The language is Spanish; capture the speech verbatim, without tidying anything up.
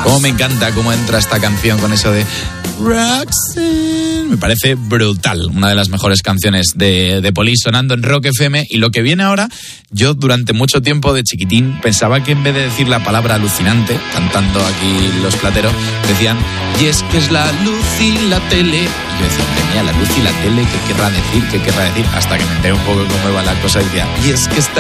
Cómo me encanta cómo entra esta canción con eso de Roxanne. Me parece brutal. Una de las mejores canciones de, de Police sonando en Rock F M. Y lo que viene ahora, yo durante mucho tiempo de chiquitín pensaba que en vez de decir la palabra alucinante, cantando aquí los plateros, decían, y es que es la luz y la tele. Y yo decía, tenía la luz y la tele, ¿qué querrá decir? ¿Qué querrá decir? Hasta que me enteré un poco cómo iba la cosa y decía, y es que está